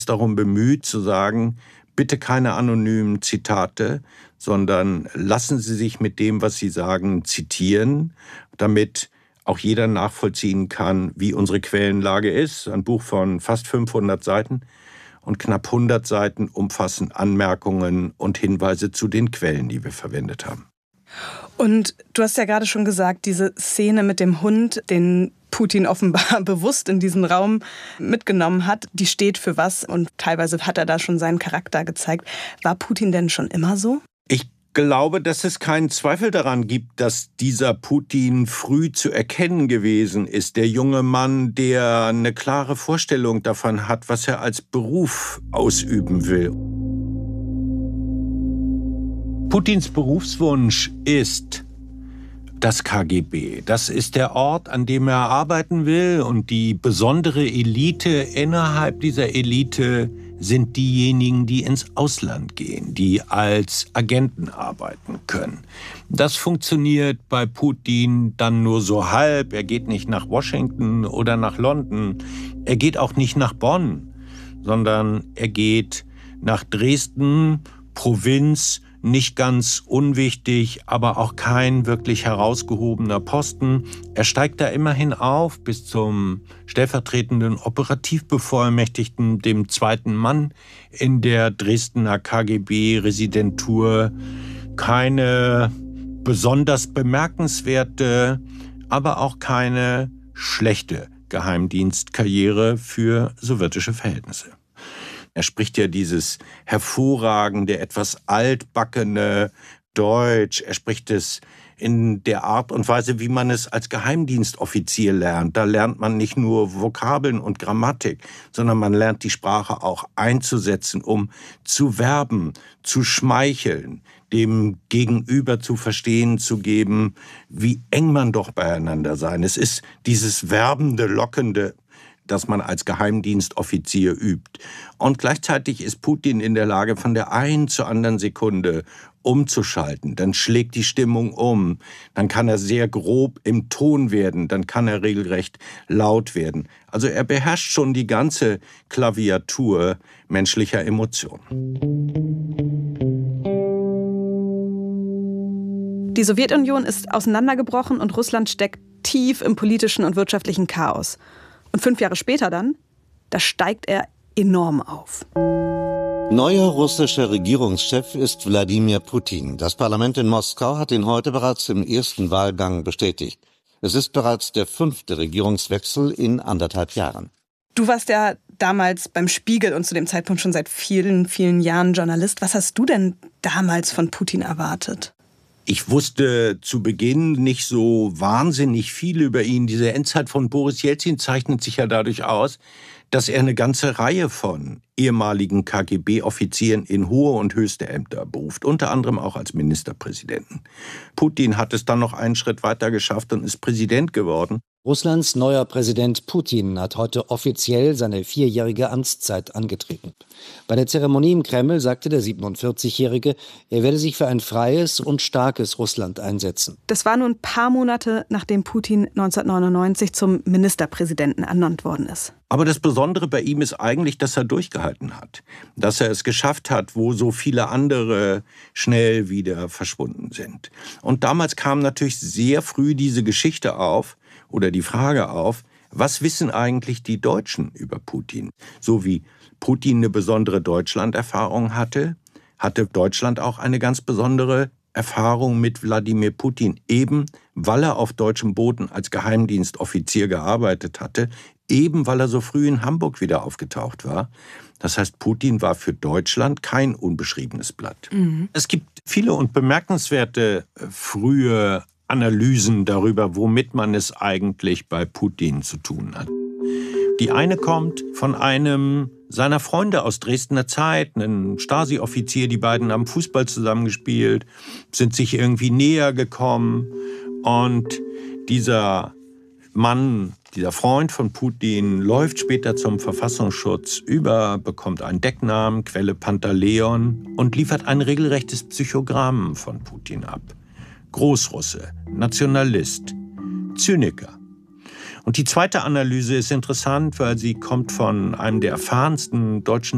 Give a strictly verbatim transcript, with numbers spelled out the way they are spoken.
darum bemüht zu sagen, bitte keine anonymen Zitate, sondern lassen Sie sich mit dem, was Sie sagen, zitieren, damit auch jeder nachvollziehen kann, wie unsere Quellenlage ist. Ein Buch von fast fünfhundert Seiten und knapp hundert Seiten umfassen Anmerkungen und Hinweise zu den Quellen, die wir verwendet haben. Und du hast ja gerade schon gesagt, diese Szene mit dem Hund, den Putin offenbar bewusst in diesen Raum mitgenommen hat, die steht für was und teilweise hat er da schon seinen Charakter gezeigt. War Putin denn schon immer so? Ich glaube, dass es keinen Zweifel daran gibt, dass dieser Putin früh zu erkennen gewesen ist. Der junge Mann, der eine klare Vorstellung davon hat, was er als Beruf ausüben will. Putins Berufswunsch ist das K G B. Das ist der Ort, an dem er arbeiten will. Und die besondere Elite innerhalb dieser Elite sind diejenigen, die ins Ausland gehen, die als Agenten arbeiten können. Das funktioniert bei Putin dann nur so halb. Er geht nicht nach Washington oder nach London. Er geht auch nicht nach Bonn, sondern er geht nach Dresden, Provinz, nicht ganz unwichtig, aber auch kein wirklich herausgehobener Posten. Er steigt da immerhin auf bis zum stellvertretenden Operativbevollmächtigten, dem zweiten Mann in der Dresdner K G B-Residentur. Keine besonders bemerkenswerte, aber auch keine schlechte Geheimdienstkarriere für sowjetische Verhältnisse. Er spricht ja dieses hervorragende, etwas altbackene Deutsch. Er spricht es in der Art und Weise, wie man es als Geheimdienstoffizier lernt. Da lernt man nicht nur Vokabeln und Grammatik, sondern man lernt die Sprache auch einzusetzen, um zu werben, zu schmeicheln, dem Gegenüber zu verstehen zu geben, wie eng man doch beieinander sein. Es ist dieses werbende, lockende, das man als Geheimdienstoffizier übt. Und gleichzeitig ist Putin in der Lage, von der einen zur anderen Sekunde umzuschalten. Dann schlägt die Stimmung um. Dann kann er sehr grob im Ton werden. Dann kann er regelrecht laut werden. Also er beherrscht schon die ganze Klaviatur menschlicher Emotionen. Die Sowjetunion ist auseinandergebrochen und Russland steckt tief im politischen und wirtschaftlichen Chaos. Und fünf Jahre später dann, da steigt er enorm auf. Neuer russischer Regierungschef ist Wladimir Putin. Das Parlament in Moskau hat ihn heute bereits im ersten Wahlgang bestätigt. Es ist bereits der fünfte Regierungswechsel in anderthalb Jahren. Du warst ja damals beim Spiegel und zu dem Zeitpunkt schon seit vielen, vielen Jahren Journalist. Was hast du denn damals von Putin erwartet? Ich wusste zu Beginn nicht so wahnsinnig viel über ihn. Diese Endzeit von Boris Jelzin zeichnet sich ja dadurch aus, dass er eine ganze Reihe von ehemaligen K G B-Offizieren in hohe und höchste Ämter beruft, unter anderem auch als Ministerpräsidenten. Putin hat es dann noch einen Schritt weiter geschafft und ist Präsident geworden. Russlands neuer Präsident Putin hat heute offiziell seine vierjährige Amtszeit angetreten. Bei der Zeremonie im Kreml sagte der siebenundvierzigjährige, er werde sich für ein freies und starkes Russland einsetzen. Das war nur ein paar Monate, nachdem Putin neunzehnhundertneunundneunzig zum Ministerpräsidenten ernannt worden ist. Aber das Besondere bei ihm ist eigentlich, dass er durchgehalten hat. Dass er es geschafft hat, wo so viele andere schnell wieder verschwunden sind. Und damals kam natürlich sehr früh diese Geschichte auf, oder die Frage auf, was wissen eigentlich die Deutschen über Putin? So wie Putin eine besondere Deutschland-Erfahrung hatte, hatte Deutschland auch eine ganz besondere Erfahrung mit Wladimir Putin, eben weil er auf deutschem Boden als Geheimdienstoffizier gearbeitet hatte, eben weil er so früh in Hamburg wieder aufgetaucht war. Das heißt, Putin war für Deutschland kein unbeschriebenes Blatt. Mhm. Es gibt viele und bemerkenswerte frühe Analysen darüber, womit man es eigentlich bei Putin zu tun hat. Die eine kommt von einem seiner Freunde aus Dresdner Zeit, einem Stasi-Offizier. Die beiden haben Fußball zusammengespielt, sind sich irgendwie näher gekommen. Und dieser Mann, dieser Freund von Putin, läuft später zum Verfassungsschutz über, bekommt einen Decknamen, Quelle Pantaleon, und liefert ein regelrechtes Psychogramm von Putin ab. Großrusse, Nationalist, Zyniker. Und die zweite Analyse ist interessant, weil sie kommt von einem der erfahrensten deutschen